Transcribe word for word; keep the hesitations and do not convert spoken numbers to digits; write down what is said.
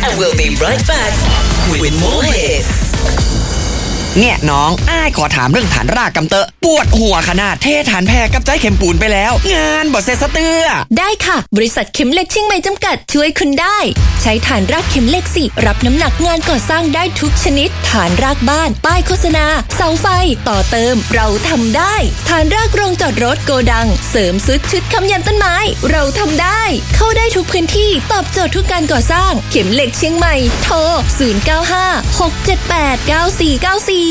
and we'll be right back with more hits เนี่ยน้องอ้ายขอถามเรื่องฐานรากกำเตอะปวดหัวขนาดเทฐานแพรกับใจเข็มปูนไปแล้วงานบ่เสร็จสะเตื้อได้ค่ะบริษัทเข็มเหล็กเชียงใหม่จำกัดช่วยคุณได้ใช้ฐานรากเข็มเหล็กสิรับน้ำหนักงานก่อสร้างได้ทุกชนิดฐานรากบ้านป้ายโฆษณาเสาไฟต่อเติมเราทำได้ฐานรากโรงจอดรถโกดังเสริมซุดชุดค้ำยันต้นไม้เราทำได้เข้าได้ทุกพื้นที่ตอบโจทย์ทุกการก่อสร้างเข็มเหล็กเชียงใหม่โทรศูนย์ เก้า ห้า หก เจ็ด แปด เก้า สี่ เก้า สี่